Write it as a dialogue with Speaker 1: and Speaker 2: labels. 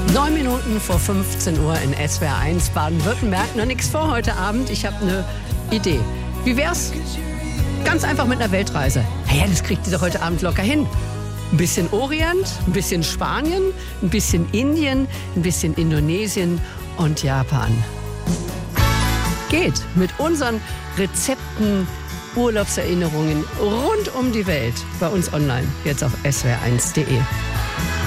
Speaker 1: 9 Minuten vor 15 Uhr in SWR 1 Baden-Württemberg. Noch nichts vor heute Abend. Ich habe eine Idee. Wie wär's? Ganz einfach mit einer Weltreise. Ja, das kriegt ihr doch heute Abend locker hin. Ein bisschen Orient, ein bisschen Spanien, ein bisschen Indien, ein bisschen Indonesien und Japan. Geht mit unseren Rezepten, Urlaubserinnerungen rund um die Welt bei uns online, jetzt auf swr1.de.